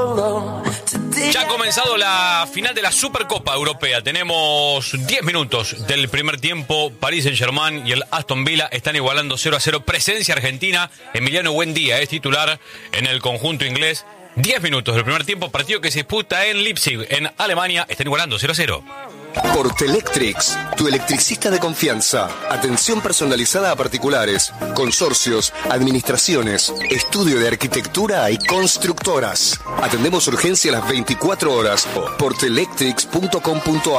Ya ha comenzado la final de la Supercopa Europea. Tenemos 10 minutos del primer tiempo. Paris Saint-Germain y el Aston Villa están igualando 0-0. Presencia argentina. Emiliano Buendía es titular en el conjunto inglés. 10 minutos del primer tiempo. Partido que se disputa en Leipzig, en Alemania. Están igualando 0-0. Portelectrics, tu electricista de confianza. Atención personalizada a particulares, consorcios, administraciones, estudio de arquitectura y constructoras. Atendemos urgencia a las 24 horas. Portelectrics.com.ar